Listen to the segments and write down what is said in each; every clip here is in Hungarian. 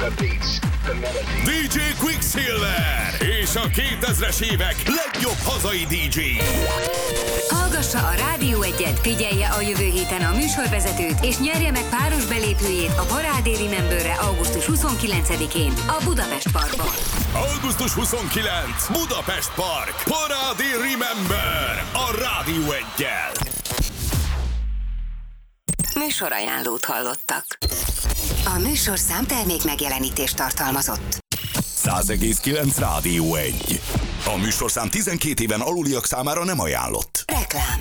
The beats, the melody. DJ Quicksilver és a 2000-es évek legjobb hazai DJ-i. Hallgassa a Rádió 1-et, figyelje a jövő héten a műsorvezetőt, és nyerje meg páros belépőjét a Parádé Rememberre augusztus 29-én a Budapest Parkban. Augusztus 29. Budapest Park. Parádé Remember a Rádió 1-jel. Műsorajánlót hallottak. A műsorszám termék megjelenítést tartalmazott. 100,9 Rádió 1. A műsorszám 12 éven aluliak számára nem ajánlott. Reklám.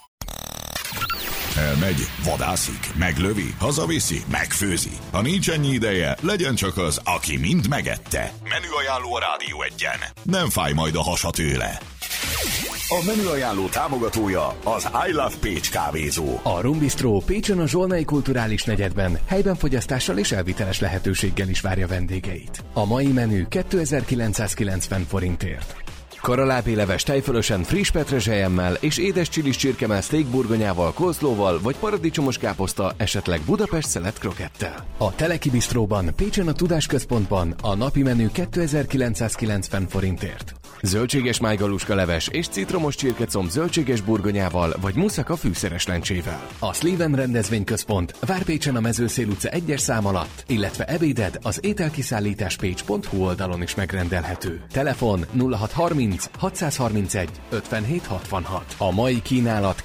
Elmegy, vadászik, meglövi, hazaviszi, megfőzi. Ha nincs ennyi ideje, legyen csak az, aki mind megette. Menüajánló a Rádió 1-en. Nem fáj majd a hasa tőle. A menüajánló támogatója az I Love Pécs kávézó. A Rum Bistro Pécsen a Zsolnai Kulturális Negyedben helyben fogyasztással és elviteles lehetőséggel is várja vendégeit. A mai menü 2990 forintért. Karalábéleves tejfölösen friss petrezselyemmel és édes csilis csirkemell steakburgonyával, coleslawval vagy paradicsomos káposzta, esetleg Budapest szelet krokettel. A Teleki Bistróban Pécsen a Tudásközpontban a napi menü 2990 forintért. Zöldséges májgaluska leves és citromos csirkecomb zöldséges burgonyával vagy muszaka fűszeres lencsével. A Sleven rendezvényközpont Várpécsen a Mezőszél utca 1-es szám alatt, illetve ebéded az ételkiszállításpécs.hu oldalon is megrendelhető. Telefon 0630 631 5766. A mai kínálat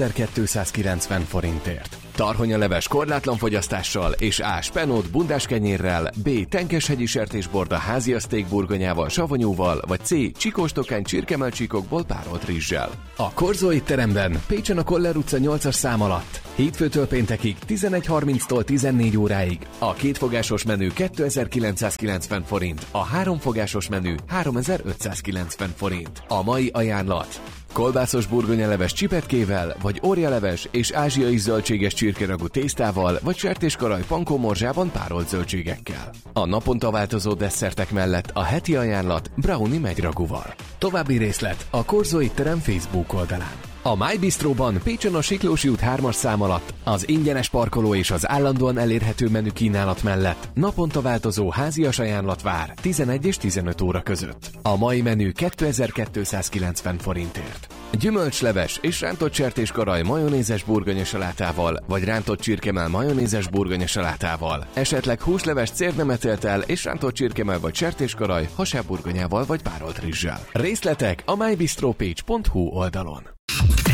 2290 forintért. Tarhonyaleves korlátlan fogyasztással és A. spenót bundáskenyérrel, B. tenkeshegyi sertésborda házia steakburgonyával, savanyúval, vagy C. csikóstokány csirkemelcsíkokból párolt rizssel. A Korzó étteremben Pécsen a Koller utca 8-as szám alatt hétfőtől péntekig 11:30-tól 14 óráig a kétfogásos menü 2990 forint, a háromfogásos menü 3590 forint. A mai ajánlat: kolbászos burgonyaleves csipetkével, vagy orjaleves és ázsiai zöldséges csirkeragú tésztával, vagy sertéskaraj pankómorzsában párolt zöldségekkel. A naponta változó desszertek mellett a heti ajánlat brownie megyragúval. További részlet a Korzó étterem Facebook oldalán. A My Bistróban Pécsen a Siklósi út 3-as szám alatt az ingyenes parkoló és az állandóan elérhető menü kínálat mellett naponta változó házias ajánlat vár 11 és 15 óra között. A mai menü 2290 forintért. Gyümölcsleves és rántott sertéskaraj majonézes burgonyasalátával, vagy rántott csirkemell majonézes burgonyasalátával, esetleg húsleves cérnemetéltel és rántott csirkemell vagy sertéskaraj hasábburgonyával vagy párolt rizssel. Részletek a mybistropage.hu oldalon.